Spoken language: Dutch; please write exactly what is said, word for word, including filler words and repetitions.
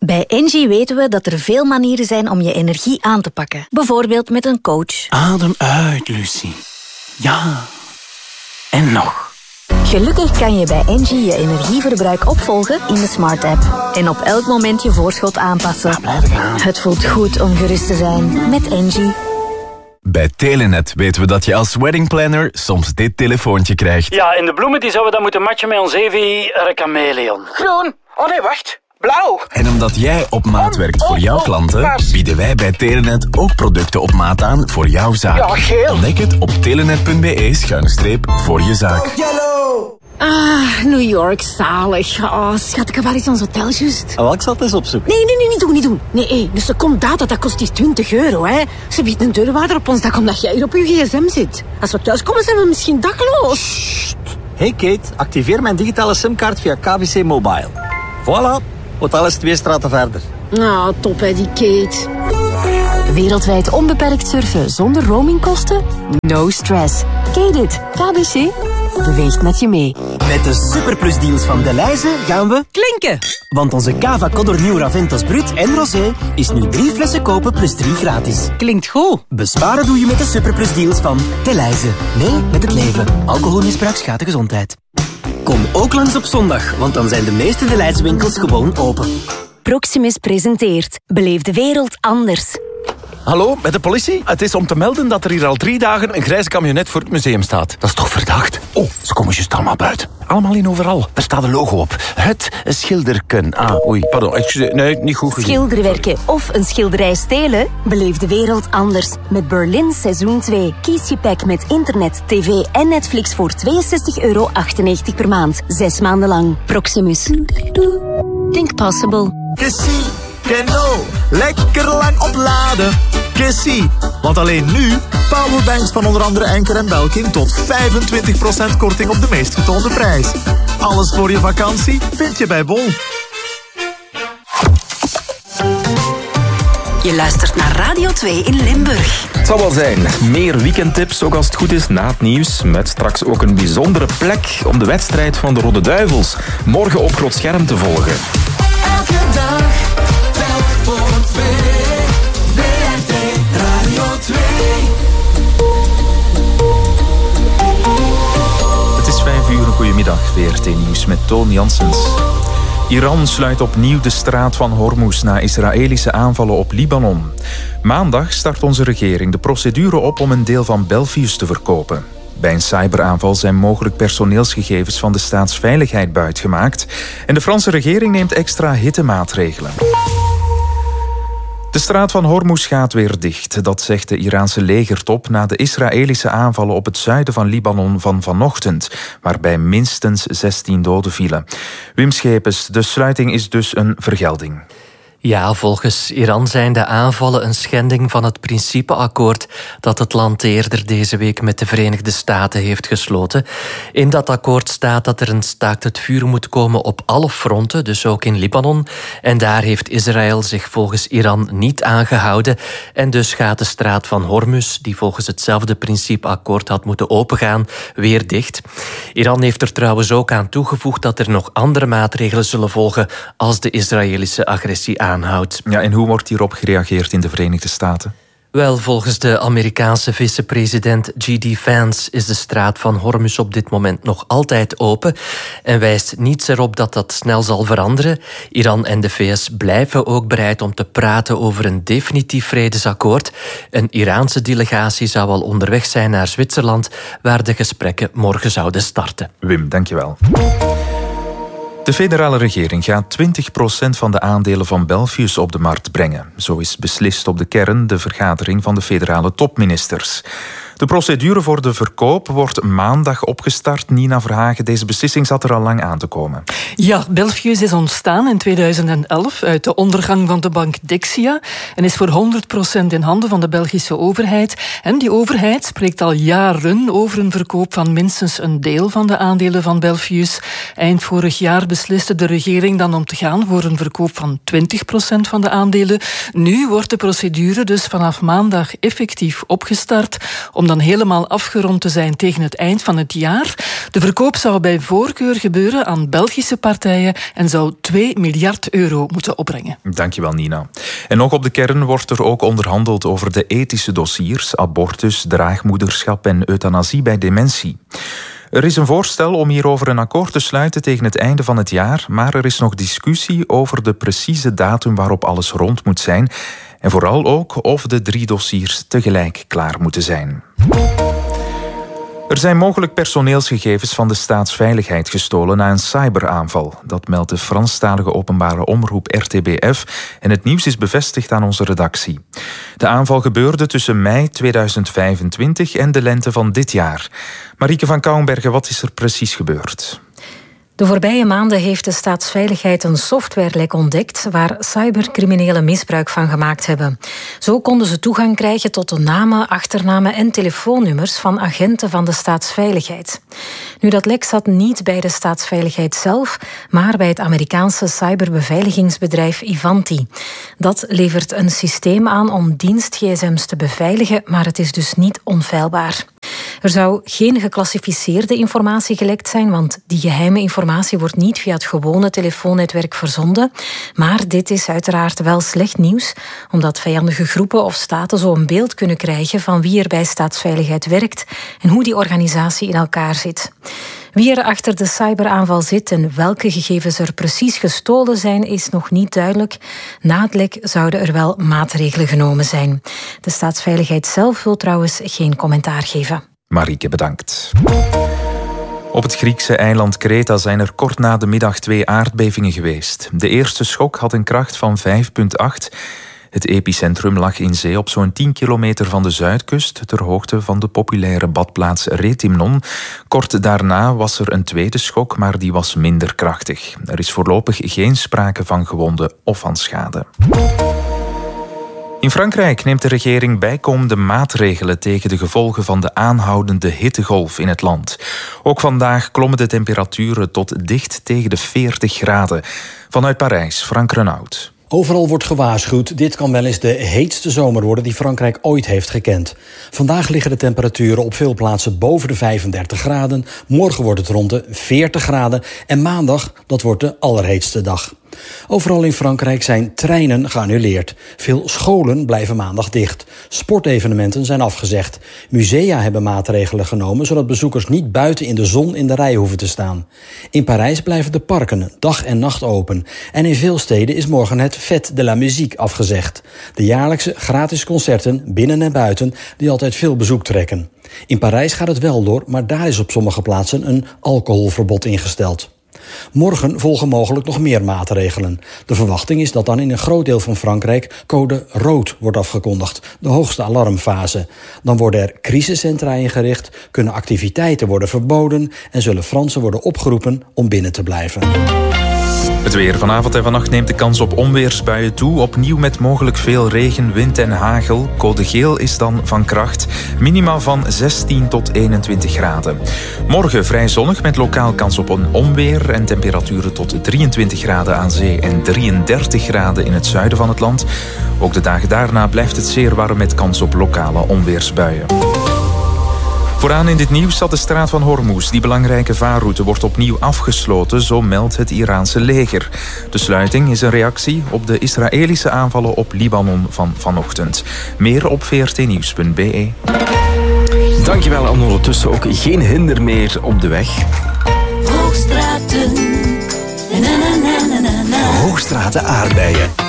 Bij Engie weten we dat er veel manieren zijn om je energie aan te pakken. Bijvoorbeeld met een coach. Adem uit, Lucie. Ja. En nog. Gelukkig kan je bij Engie je energieverbruik opvolgen in de Smart app. En op elk moment je voorschot aanpassen. Het voelt goed om gerust te zijn met Engie. Bij Telenet weten we dat je als weddingplanner soms dit telefoontje krijgt. Ja, en de bloemen die zouden we dan moeten matchen met ons Evi Recameleon. Groen. Oh nee, wacht. Blauw. En omdat jij op maat werkt voor jouw klanten, bieden wij bij Telenet ook producten op maat aan voor jouw zaak. Ja, geel. Ontdek het op telenet.be schuine streep voor je zaak. Yellow. Ah, New York, zalig. Oh, schat, ik heb wel iets aan ons hotel juist. Oh, ik zal het eens opzoeken. Nee, nee, nee, niet doen, niet doen. Nee, hey, dus de comdata, dat kost die twintig euro, hè. Ze biedt een deurwaarder op ons dak omdat jij hier op je gsm zit. Als we thuiskomen, zijn we misschien dakloos. Hey Kate, activeer mijn digitale simkaart via K B C Mobile. Voilà, hotel is twee straten verder. Nou, top hè, die Kate. Wereldwijd onbeperkt surfen zonder roamingkosten? No stress. Ken dit? K B C beweegt met je mee. Met de superplusdeals van Delhaize gaan we klinken. Want onze Cava Codor Nieuw Raventos Brut en Rosé is nu drie flessen kopen plus drie gratis. Klinkt goed. Besparen doe je met de superplusdeals van Delhaize. Nee, met het leven. Alcoholmisbruik schaadt de gezondheid. Kom ook langs op zondag, want dan zijn de meeste Delhaize winkels gewoon open. Proximus presenteert Beleef de wereld anders. Hallo, met de politie? Het is om te melden dat er hier al drie dagen een grijze camionet voor het museum staat. Dat is toch verdacht? Oh, ze komen juist allemaal buiten. Allemaal in overal. Er staat een logo op. Het schilderken. Ah, oei, pardon. Excuseer, nee, niet goed gezien. Schilderwerken of een schilderij stelen? Beleef de wereld anders. Met Berlin seizoen twee. Kies je pack met internet, tv en Netflix voor tweeënzestig euro achtennegentig per maand. Zes maanden lang. Proximus. Think possible. Kessie, Keno, lekker lang opladen. Kessie, want alleen nu powerbanks van onder andere Enker en Belkin tot vijfentwintig procent korting op de meest getoonde prijs. Alles voor je vakantie vind je bij Bol. Je luistert naar Radio twee in Limburg. Het zal wel zijn. Meer weekendtips, ook als het goed is, na het nieuws. Met straks ook een bijzondere plek om de wedstrijd van de Rode Duivels morgen op groot scherm te volgen. Elke dag, telk voor twee. W R T Radio twee. Het is vijf uur, een goedemiddag. W R T Nieuws met Toon Janssens. Iran sluit opnieuw de straat van Hormuz na Israëlische aanvallen op Libanon. Maandag start onze regering de procedure op om een deel van Belfius te verkopen. Bij een cyberaanval zijn mogelijk personeelsgegevens van de staatsveiligheid buitgemaakt en de Franse regering neemt extra hittemaatregelen. De straat van Hormuz gaat weer dicht, dat zegt de Iraanse legertop na de Israëlische aanvallen op het zuiden van Libanon van vanochtend, waarbij minstens zestien doden vielen. Wim Schepens, de sluiting is dus een vergelding. Ja, volgens Iran zijn de aanvallen een schending van het principeakkoord dat het land eerder deze week met de Verenigde Staten heeft gesloten. In dat akkoord staat dat er een staakt het vuur moet komen op alle fronten, dus ook in Libanon. En daar heeft Israël zich volgens Iran niet aan gehouden. En dus gaat de straat van Hormuz, die volgens hetzelfde principeakkoord had moeten opengaan, weer dicht. Iran heeft er trouwens ook aan toegevoegd dat er nog andere maatregelen zullen volgen als de Israëlische agressie aanhoudt. Ja, en hoe wordt hierop gereageerd in de Verenigde Staten? Wel, volgens de Amerikaanse vicepresident J D Vance is de straat van Hormuz op dit moment nog altijd open en wijst niets erop dat dat snel zal veranderen. Iran en de V S blijven ook bereid om te praten over een definitief vredesakkoord. Een Iraanse delegatie zou al onderweg zijn naar Zwitserland, waar de gesprekken morgen zouden starten. Wim, dankjewel. De federale regering gaat twintig procent van de aandelen van Belfius op de markt brengen. Zo is beslist op de kern, de vergadering van de federale topministers. De procedure voor de verkoop wordt maandag opgestart. Nina Verhagen, deze beslissing zat er al lang aan te komen. Ja, Belfius is ontstaan in tweeduizend elf uit de ondergang van de bank Dexia en is voor honderd procent in handen van de Belgische overheid. En die overheid spreekt al jaren over een verkoop van minstens een deel van de aandelen van Belfius. Eind vorig jaar besliste de regering dan om te gaan voor een verkoop van twintig procent van de aandelen. Nu wordt de procedure dus vanaf maandag effectief opgestart om dan helemaal afgerond te zijn tegen het eind van het jaar. De verkoop zou bij voorkeur gebeuren aan Belgische partijen en zou twee miljard euro moeten opbrengen. Dankjewel, Nina. En nog op de kern wordt er ook onderhandeld over de ethische dossiers, abortus, draagmoederschap en euthanasie bij dementie. Er is een voorstel om hierover een akkoord te sluiten tegen het einde van het jaar, maar er is nog discussie over de precieze datum waarop alles rond moet zijn en vooral ook of de drie dossiers tegelijk klaar moeten zijn. Er zijn mogelijk personeelsgegevens van de staatsveiligheid gestolen na een cyberaanval. Dat meldt de Franstalige openbare omroep R T B F en het nieuws is bevestigd aan onze redactie. De aanval gebeurde tussen mei tweeduizend vijfentwintig en de lente van dit jaar. Marieke van Kouwenbergen, wat is er precies gebeurd? De voorbije maanden heeft de staatsveiligheid een softwarelek ontdekt waar cybercriminelen misbruik van gemaakt hebben. Zo konden ze toegang krijgen tot de namen, achternamen en telefoonnummers van agenten van de staatsveiligheid. Nu, dat lek zat niet bij de staatsveiligheid zelf, maar bij het Amerikaanse cyberbeveiligingsbedrijf Ivanti. Dat levert een systeem aan om dienst-G S M's te beveiligen, maar het is dus niet onfeilbaar. Er zou geen geclassificeerde informatie gelekt zijn, want die geheime informatie wordt niet via het gewone telefoonnetwerk verzonden. Maar dit is uiteraard wel slecht nieuws, omdat vijandige groepen of staten zo een beeld kunnen krijgen van wie er bij staatsveiligheid werkt en hoe die organisatie in elkaar zit. Wie er achter de cyberaanval zit en welke gegevens er precies gestolen zijn, is nog niet duidelijk. Na het lek zouden er wel maatregelen genomen zijn. De staatsveiligheid zelf wil trouwens geen commentaar geven. Marieke, bedankt. Op het Griekse eiland Kreta zijn er kort na de middag twee aardbevingen geweest. De eerste schok had een kracht van vijf komma acht. Het epicentrum lag in zee op zo'n tien kilometer van de zuidkust, ter hoogte van de populaire badplaats Retimnon. Kort daarna was er een tweede schok, maar die was minder krachtig. Er is voorlopig geen sprake van gewonden of van schade. In Frankrijk neemt de regering bijkomende maatregelen tegen de gevolgen van de aanhoudende hittegolf in het land. Ook vandaag klommen de temperaturen tot dicht tegen de veertig graden. Vanuit Parijs, Frank Renaud. Overal wordt gewaarschuwd, dit kan wel eens de heetste zomer worden die Frankrijk ooit heeft gekend. Vandaag liggen de temperaturen op veel plaatsen boven de vijfendertig graden. Morgen wordt het rond de veertig graden. En maandag, dat wordt de allerheetste dag. Overal in Frankrijk zijn treinen geannuleerd. Veel scholen blijven maandag dicht. Sportevenementen zijn afgezegd. Musea hebben maatregelen genomen zodat bezoekers niet buiten in de zon in de rij hoeven te staan. In Parijs blijven de parken dag en nacht open. En in veel steden is morgen het Fête de la Musique afgezegd. De jaarlijkse gratis concerten binnen en buiten die altijd veel bezoek trekken. In Parijs gaat het wel door, maar daar is op sommige plaatsen een alcoholverbod ingesteld. Morgen volgen mogelijk nog meer maatregelen. De verwachting is dat dan in een groot deel van Frankrijk code rood wordt afgekondigd, de hoogste alarmfase. Dan worden er crisiscentra ingericht, kunnen activiteiten worden verboden en zullen Fransen worden opgeroepen om binnen te blijven. Het weer. Vanavond en vannacht neemt de kans op onweersbuien toe. Opnieuw met mogelijk veel regen, wind en hagel. Code geel is dan van kracht. Minima van zestien tot eenentwintig graden. Morgen vrij zonnig met lokaal kans op een onweer en temperaturen tot drieëntwintig graden aan zee en drieëndertig graden in het zuiden van het land. Ook de dagen daarna blijft het zeer warm met kans op lokale onweersbuien. Vooraan in dit nieuws zat de straat van Hormuz. Die belangrijke vaarroute wordt opnieuw afgesloten, zo meldt het Iraanse leger. De sluiting is een reactie op de Israëlische aanvallen op Libanon van vanochtend. Meer op v r t nieuws punt b e. Dankjewel, en ondertussen ook geen hinder meer op de weg. Hoogstraten. Na, na, na, na, na. Hoogstraten aardbeien.